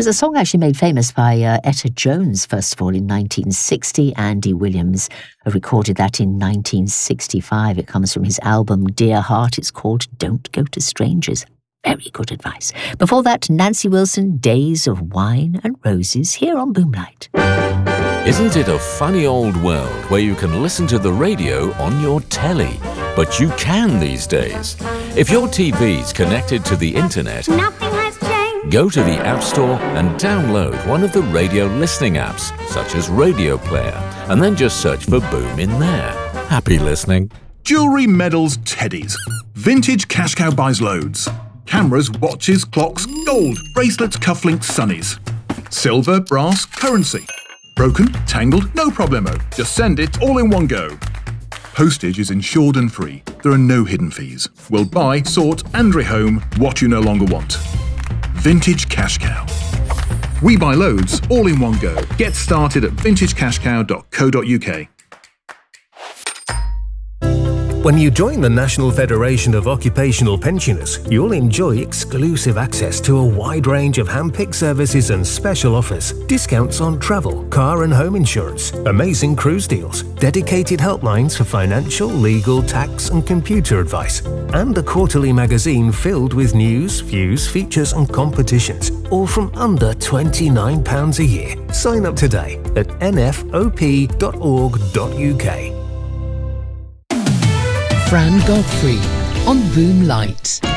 was a song actually made famous by Etta Jones, first of all, in 1960. Andy Williams recorded that in 1965. It comes from his album Dear Heart. It's called Don't Go to Strangers. Very good advice. Before that, Nancy Wilson, Days of Wine and Roses, here on Boomlight. Isn't it a funny old world where you can listen to the radio on your telly? But you can these days. If your TV's connected to the internet, Nothing has changed. go to the App Store and download one of the radio listening apps, such as Radio Player, and then just search for Boom in there. Happy listening. Jewellery, medals, teddies. Vintage Cash Cow buys loads. Cameras, watches, clocks, gold, bracelets, cufflinks, sunnies. Silver, brass, currency. Broken, tangled, no problemo. Just send it all in one go. Postage is insured and free. There are no hidden fees. We'll buy, sort and rehome what you no longer want. Vintage Cash Cow. We buy loads all in one go. Get started at vintagecashcow.co.uk. When you join the National Federation of Occupational Pensioners, you'll enjoy exclusive access to a wide range of hand-picked services and special offers, discounts on travel, car and home insurance, amazing cruise deals, dedicated helplines for financial, legal, tax and computer advice, and a quarterly magazine filled with news, views, features and competitions, all from under £29 a year. Sign up today at nfop.org.uk. Fran Godfrey on Boomlight.